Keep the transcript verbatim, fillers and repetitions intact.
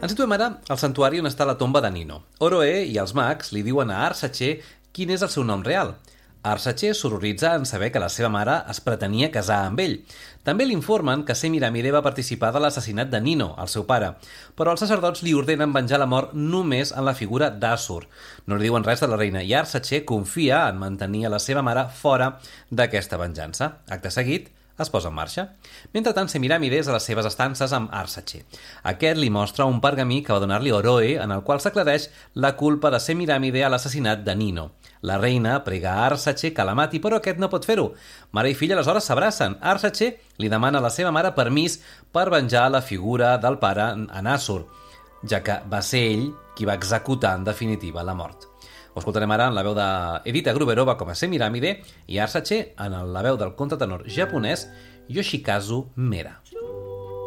Ens situem ara al santuari on està la tomba de Nino. Oroe i els mags li diuen a Arsace quin és el seu nom real. Arsace s'horroritza en saber que la seva mare es pretenia casar amb ell. També li informen que Semiramide va participar de l'assassinat de Nino, el seu pare, però els sacerdots li ordenen venjar la mort només en la figura d'Asur. No li diuen res de la reina i Arsace confia en mantenir a la seva mare fora d'aquesta venjança. Acte seguit, es posa en marxa. Mentrestant, Semiramide és a les seves estances amb Arsace. Aquest li mostra un pergamí que va donar-li Oroe, en el qual s'aclareix la culpa de Semiramide a l'assassinat de Nino. La reina prega a Arsace que la mati, però aquest no pot fer-ho. Mare i filla aleshores s'abracen. Arsace li demana a la seva mare permís per venjar la figura del pare en Asur, ja que va ser ell qui va executar en definitiva la mort. Ho escoltarem ara en la veu d'Edita Gruberova com a Semiramide i Arsace en la veu del contratenor japonès Yoshikazu Mera.